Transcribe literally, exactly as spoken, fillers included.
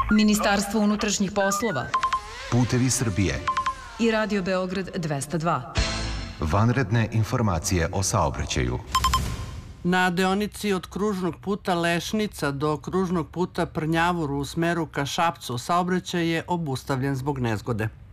Ministarstvo unutrašnjih poslova, Putevi Srbije i Radio Beograd dvesta dva. Vanredne informacije o saobraćaju. Na deonici od kružnog puta Lešnica do kružnog puta Prnjavur u smeru ka Šapcu saobraćaj je obustavljen zbog nezgode.